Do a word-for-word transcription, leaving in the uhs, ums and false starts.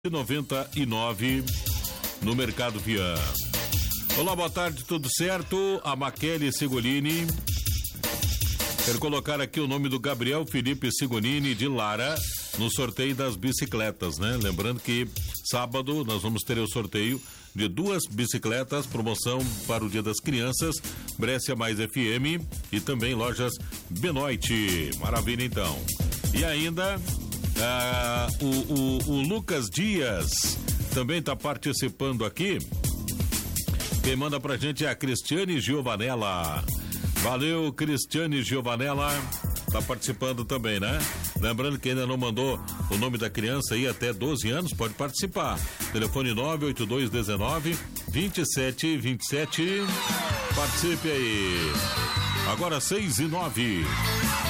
noventa e nove no Mercado Vian. Olá, boa tarde, tudo certo? A Maquele Segolini. Quero colocar aqui o nome do Gabriel Felipe Segolini de Lara no sorteio das bicicletas, né? Lembrando que sábado nós vamos ter o sorteio de duas bicicletas, promoção para o Dia das Crianças, Brescia Mais F M e também lojas Benoit. Maravilha, então. E ainda ah, o, o, o Lucas Dias também está participando aqui. Quem manda pra gente é a Cristiane Giovanella. Valeu, Cristiane Giovanella. Tá participando também, né? Lembrando que ainda não mandou o nome da criança aí até doze anos, pode participar. Telefone nove oito dois um nove, dois sete dois sete. Participe aí. Agora seis e nove.